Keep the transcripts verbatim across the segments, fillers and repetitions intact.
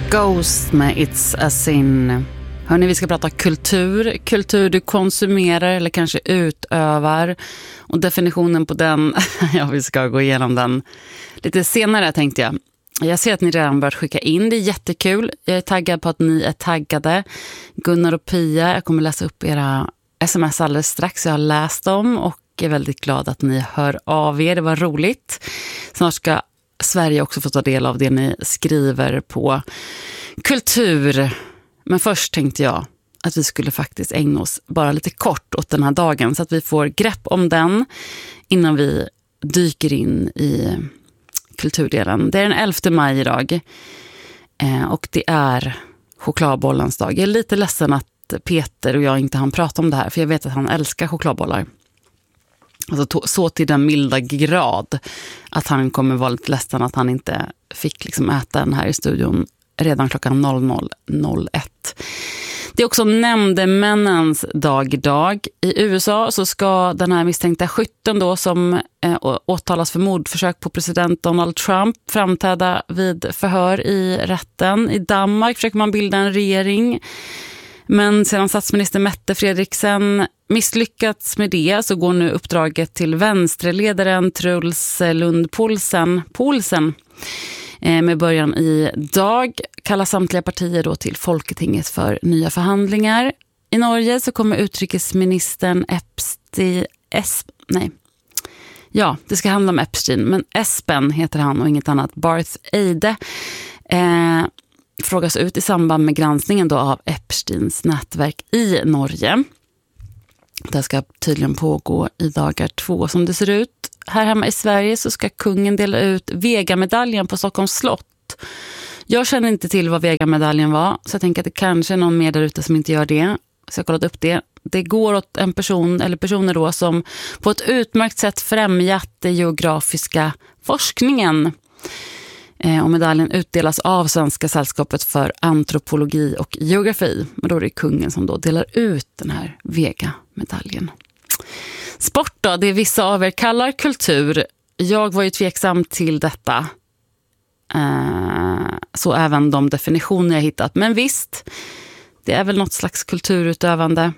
Ghost med It's a Sin. Hörrni, vi ska prata kultur. Kultur du konsumerar eller kanske utövar. Och definitionen på den, ja, vi ska gå igenom den lite senare tänkte jag. Jag ser att ni redan börjat skicka in, det är jättekul. Jag är taggad på att ni är taggade. Gunnar och Pia, jag kommer läsa upp era sms alldeles strax. Jag har läst dem och är väldigt glad att ni hör av er. Det var roligt. Snart ska Sverige också få ta del av det ni skriver på kultur. Men först tänkte jag att vi skulle faktiskt ägna oss bara lite kort åt den här dagen så att vi får grepp om den innan vi dyker in i kulturdelen. Det är den elfte maj idag och det är chokladbollens dag. Jag är lite ledsen att Peter och jag inte hann prata om det här för jag vet att han älskar chokladbollar. Alltså så till den milda grad att han kommer vara lite ledsen att han inte fick liksom äta den här i studion redan klockan noll noll noll ett. Det är också nämndemännens dag idag. I U S A så ska den här misstänkta skytten då som eh, åtalas för mordförsök på president Donald Trump framträda vid förhör i rätten. I Danmark försöker man bilda en regering. Men sedan statsminister Mette Frederiksen misslyckats med det så går nu uppdraget till vänsterledaren Truls Lund Poulsen, Poulsen med början i dag. Kallar samtliga partier då till Folketinget för nya förhandlingar. I Norge så kommer utrikesministern Epstein, Esp, nej. Ja, det ska handla om Epstein, men Espen heter han och inget annat. Barth Eide eh, frågas ut i samband med granskningen då av Epsteins nätverk i Norge. Det ska tydligen pågå i dagar två som det ser ut. Här hemma i Sverige så ska kungen dela ut Vega-medaljen på Stockholms slott. Jag känner inte till vad Vega-medaljen var så jag tänker att det kanske är någon mer där ute som inte gör det. Så jag har kollat upp det. Det går åt en person eller personer då som på ett utmärkt sätt främjat den geografiska forskningen. Och medaljen utdelas av Svenska sällskapet för antropologi och geografi. Men då är det kungen som då delar ut den här Vega-medaljen. Sport då, det vissa av er kallar kultur. Jag var ju tveksam till detta. Så även de definitioner jag hittat. Men visst, det är väl något slags kulturutövande.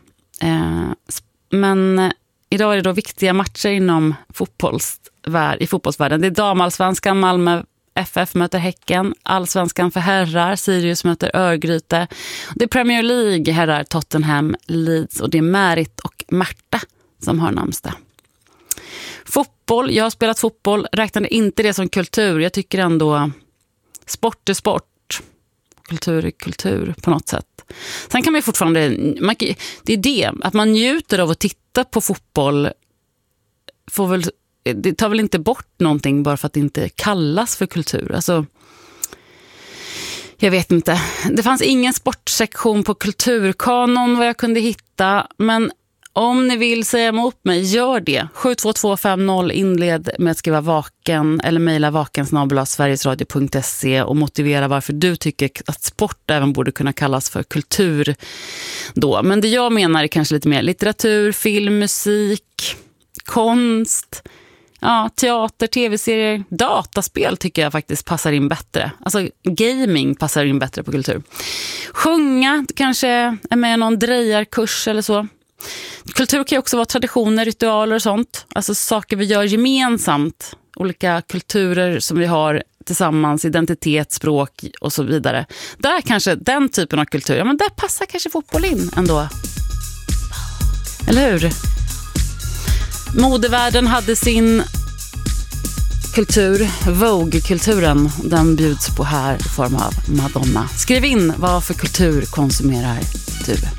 Men idag är det då viktiga matcher inom fotbollsvärld, i fotbollsvärlden. Det är damallsvenskan, Malmö F F möter Häcken, allsvenskan för herrar, Sirius möter Örgryte. Det är Premier League, herrar Tottenham, Leeds och det är Märit och Märta som har namnsdag. Fotboll, jag har spelat fotboll, räknade inte det som kultur. Jag tycker ändå sport är sport, kultur är kultur på något sätt. Sen kan man ju fortfarande, man, det är det, att man njuter av att titta på fotboll får väl, det tar väl inte bort någonting bara för att det inte kallas för kultur. Alltså, jag vet inte. Det fanns ingen sportsektion på kulturkanon vad jag kunde hitta, men om ni vill säga emot mig, gör det. sju två två fem noll inled med att skriva vaken eller mejla vaken snabel-a sverigesradio punkt se och motivera varför du tycker att sport även borde kunna kallas för kultur då. Men det jag menar är kanske lite mer litteratur, film, musik, konst, ja, teater, tv-serier, dataspel tycker jag faktiskt passar in bättre. Alltså gaming passar in bättre på kultur. Sjunga, kanske är med någon drejarkurs eller så. Kultur kan ju också vara traditioner, ritualer och sånt. Alltså saker vi gör gemensamt. Olika kulturer som vi har tillsammans, identitet, språk och så vidare. Där kanske den typen av kultur, ja men där passar kanske fotboll in ändå. Eller hur? Modevärlden hade sin kultur, Vogue-kulturen. Den bjuds på här i form av Madonna. Skriv in vad för kultur konsumerar du?